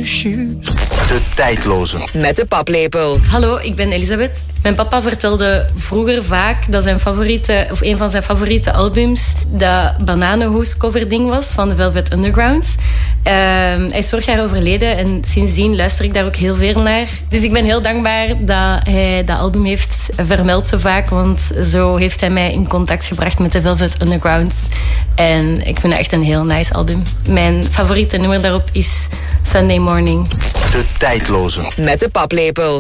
your shoes. De tijdloze. Met de paplepel. Hallo, ik ben Elisabeth. Mijn papa vertelde vroeger vaak dat een van zijn favoriete albums dat Bananenhoes coverding was van de Velvet Underground. Hij is vorig jaar overleden en sindsdien luister ik daar ook heel veel naar. Dus ik ben heel dankbaar dat hij dat album heeft vermeld zo vaak, want zo heeft hij mij in contact gebracht met de Velvet Underground. En ik vind het echt een heel nice album. Mijn favoriete nummer daarop is Sunday Morning. De tijdloze. Met de paplepel.